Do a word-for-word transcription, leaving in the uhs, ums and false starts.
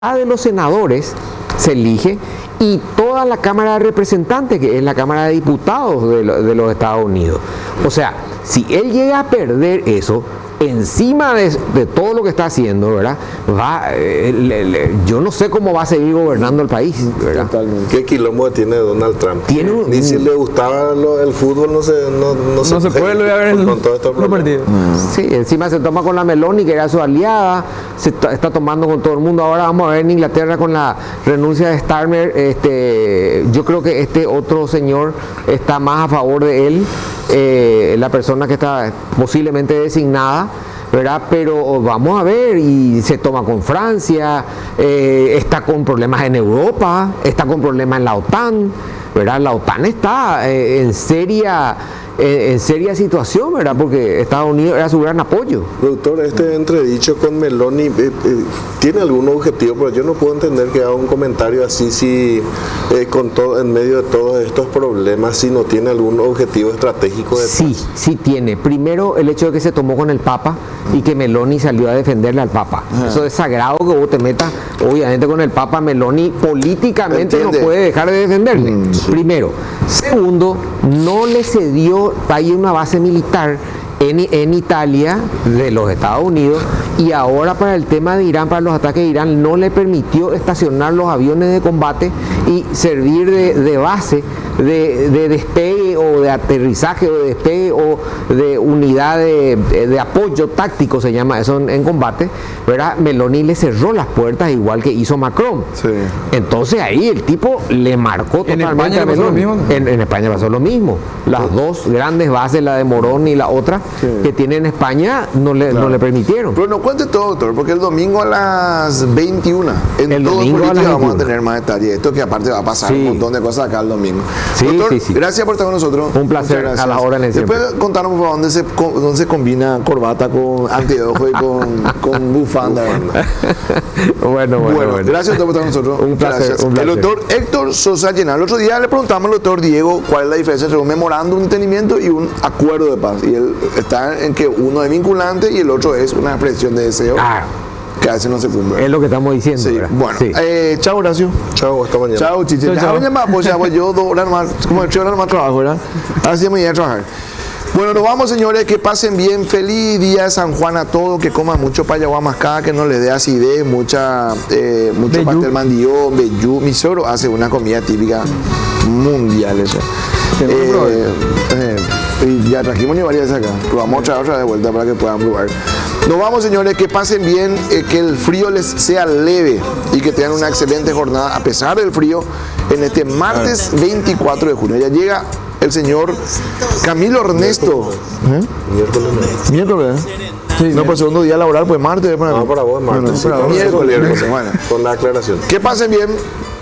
de los senadores se elige y toda la Cámara de Representantes, que es la Cámara de Diputados de, lo, de los Estados Unidos. O sea, si él llega a perder eso, encima de, de todo lo que está haciendo, ¿verdad? Va, eh, le, le, yo no sé cómo va a seguir gobernando el país, ¿verdad? Totalmente. ¿Qué quilombo tiene Donald Trump? Tiene un, Ni si le gustaba lo, el fútbol, no se, no, no no se, se puede, puede ver con, con todo esto los partidos. Sí, encima se toma con la Meloni, que era su aliada, se está, está tomando con todo el mundo. Ahora vamos a ver en Inglaterra con la renuncia de Starmer. Este, yo creo que este otro señor está más a favor de él, eh, la persona que está posiblemente designada, ¿verdad? Pero vamos a ver, y se toma con Francia, eh, está con problemas en Europa, está con problemas en la OTAN, ¿verdad? La OTAN está eh, en seria en, en seria situación, ¿verdad? Porque Estados Unidos era su gran apoyo. Doctor, este entredicho con Meloni, eh, eh, ¿tiene algún objetivo? Pero yo no puedo entender que haga un comentario así si eh, con todo, en medio de todos estos problemas, si no tiene algún objetivo estratégico detrás. Sí, sí tiene. Primero, el hecho de que se tomó con el Papa y que Meloni salió a defenderle al Papa. Ajá. Eso es sagrado que vos te metas, obviamente, con el Papa. Meloni políticamente ¿entiende? No puede dejar de defenderle. Mm, sí. Primero. Segundo, no le cedió ahí una base militar en, en Italia de los Estados Unidos, y ahora para el tema de Irán, para los ataques de Irán, no le permitió estacionar los aviones de combate y servir de, de base de, de despegue o de aterrizaje o de despegue o de unidad de, de apoyo táctico, se llama eso en, en combate, ¿verdad? Meloni le cerró las puertas igual que hizo Macron. Sí. Entonces ahí el tipo le marcó totalmente a Meloni. En, en España pasó lo mismo. Las sí. dos grandes bases, la de Morón y la otra, sí. que tiene en España, no le, claro. no le permitieron. Pero no cuente todo, doctor, porque el domingo a las veintiuna, en el todo domingo política vamos a tener más detalles. Esto que aparte va a pasar sí. un montón de cosas acá el domingo. Sí, doctor, sí, sí. gracias por estar con nosotros. Un placer a la hora en el Después contanos, por favor, dónde se, dónde se combina corbata con anteojo y con, con bufanda. bueno, bueno, bueno, bueno. Gracias por estar con nosotros. Un placer, un placer. El doctor Héctor Sosa Llenar. El otro día le preguntamos al doctor Diego cuál es la diferencia entre un memorándum de entendimiento y un acuerdo de paz. Y él está en que uno es vinculante y el otro es una expresión de deseo. Ah. Que a veces no se cumple. Es lo que estamos diciendo. Sí. Bueno, sí. Eh, chao, Horacio. Chao, hasta mañana. Chao, Chichi. Chao, chao. Mañana, pues ya voy yo dos horas más, como tres horas más trabajo, ¿verdad? Así me voy a trabajar. Bueno, nos vamos, señores, que pasen bien. Feliz día de San Juan a todos, que coman mucho payaguá mascada, que no les dé acidez, mucha, eh, mucho Bellú. Pastel mandillón, bellú. Mi suegro hace una comida típica mundial, eso. Eh, eh, y ya trajimos ni varias acá, pero vamos a traer otra de vuelta para que puedan probar. Nos vamos, señores, que pasen bien, eh, que el frío les sea leve y que tengan una excelente jornada a pesar del frío en este martes veinticuatro de junio. Ya llega el señor Camilo Ernesto. ¿Eh? Miércoles. Miércoles. Sí, no, pues segundo día laboral, pues martes. No, para vos, martes. Bueno, sí, para miércoles. Bueno, con la aclaración. Que pasen bien.